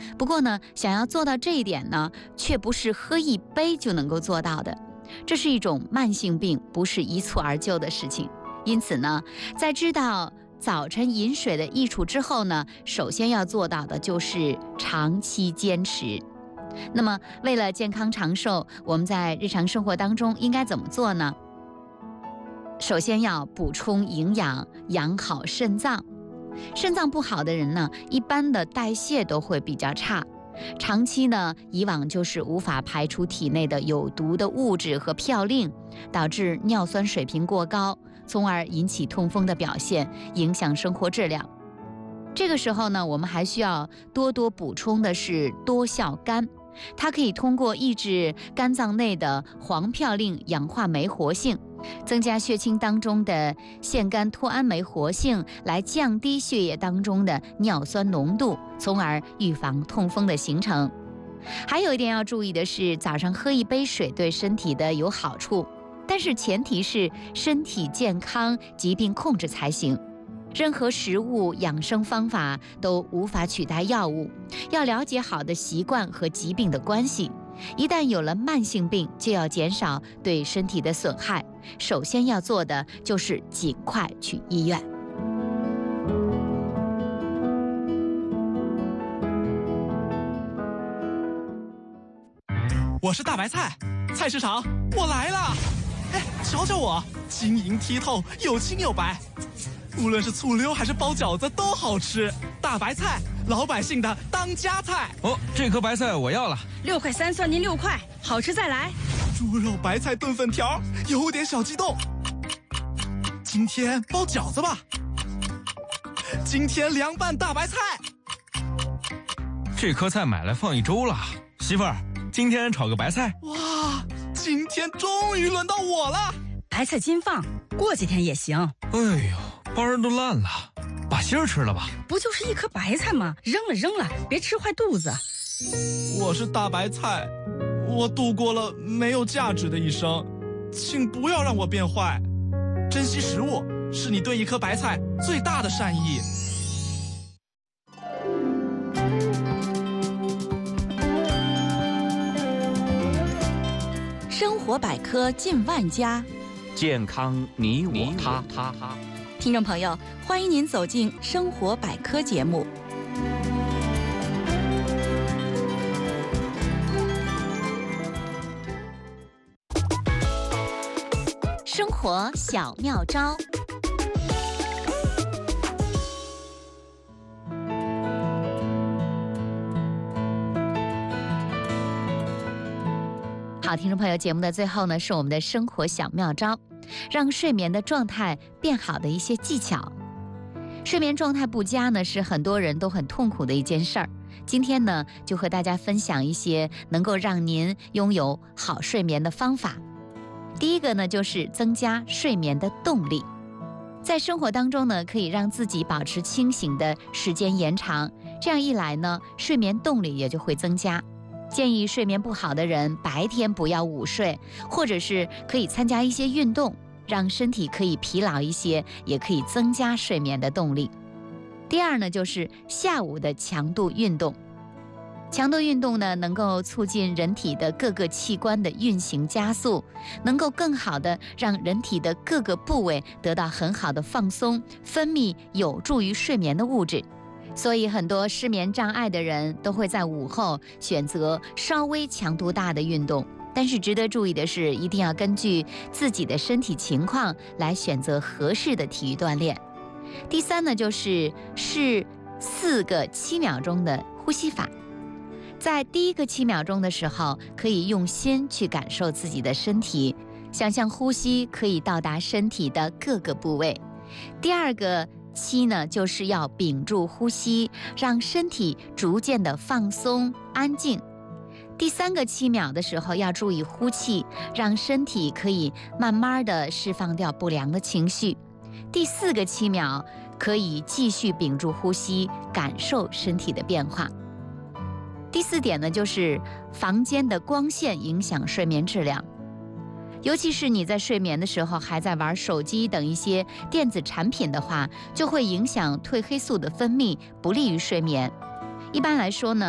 不过呢，想要做到这一点呢，却不是喝一杯就能够做到的，这是一种慢性病，不是一蹴而就的事情。因此呢，在知道早晨饮水的益处之后呢，首先要做到的就是长期坚持。那么为了健康长寿，我们在日常生活当中应该怎么做呢？首先要补充营养，养好肾脏。肾脏不好的人呢，一般的代谢都会比较差，长期呢，以往就是无法排出体内的有毒的物质和嘌呤，导致尿酸水平过高，从而引起痛风的表现，影响生活质量。这个时候呢，我们还需要多多补充的是多效苷，它可以通过抑制肝脏内的黄嘌呤氧化酶活性，增加血清当中的腺苷脱氨酶活性，来降低血液当中的尿酸浓度，从而预防痛风的形成。还有一点要注意的是，早上喝一杯水对身体的有好处，但是前提是身体健康，疾病控制才行。任何食物养生方法都无法取代药物，要了解好的习惯和疾病的关系。一旦有了慢性病，就要减少对身体的损害。首先要做的就是尽快去医院。 我是大白菜，菜市场我来了！哎，瞧瞧我，晶莹剔透，有青有白，无论是醋溜还是包饺子都好吃。大白菜，老百姓的当家菜。 哦，这颗白菜我要了 ，6块3，算您6块，好吃再来。 猪肉白菜炖粉条，有点小激动。今天包饺子吧。今天凉拌大白菜。 这颗菜买来放1周了，媳妇儿，今天炒个白菜。 哇，今天终于轮到我了。 白菜今放，过几天也行。 哎呦，包儿都烂了，把芯儿吃了吧。 不就是一颗白菜吗？扔了，别吃坏肚子。 我是大白菜，我度过了没有价值的一生，请不要让我变坏。珍惜食物是你对一颗白菜最大的善意。 生活百科近万家， 健康你我他。 听众朋友，欢迎您走进生活百科节目。生活小妙招。 好，听众朋友，节目的最后呢，是我们的生活小妙招，让睡眠的状态变好的一些技巧。睡眠状态不佳呢，是很多人都很痛苦的一件事儿。今天呢，就和大家分享一些能够让您拥有好睡眠的方法。第一个呢，就是增加睡眠的动力。在生活当中呢，可以让自己保持清醒的时间延长，这样一来呢，睡眠动力也就会增加。建议睡眠不好的人白天不要午睡，或者是可以参加一些运动，让身体可以疲劳一些，也可以增加睡眠的动力。第二呢，就是下午的强度运动。强度运动呢，能够促进人体的各个器官的运行加速，能够更好的让人体的各个部位得到很好的放松，分泌有助于睡眠的物质。所以很多失眠障碍的人都会在午后选择稍微强度大的运动，但是值得注意的是，一定要根据自己的身体情况来选择合适的体育锻炼。第三呢，就是4个7秒钟的呼吸法。在第一个7秒钟的时候，可以用心去感受自己的身体，想象呼吸可以到达身体的各个部位。第二个7呢，就是要屏住呼吸，让身体逐渐的放松安静。第3个7秒的时候要注意呼气，让身体可以慢慢的释放掉不良的情绪。第4个7秒可以继续屏住呼吸，感受身体的变化。第4点呢，就是房间的光线影响睡眠质量。尤其是你在睡眠的时候还在玩手机等一些电子产品的话，就会影响褪黑素的分泌，不利于睡眠。一般来说呢，